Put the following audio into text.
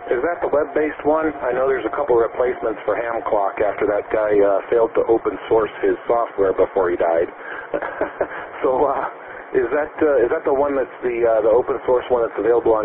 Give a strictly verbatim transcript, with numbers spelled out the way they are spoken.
Is that the web-based one? I know there's a couple replacements for Ham Clock after that guy uh, failed to open source his software before he died. so uh, is that uh, is that the one that's the uh, the open source one that's available on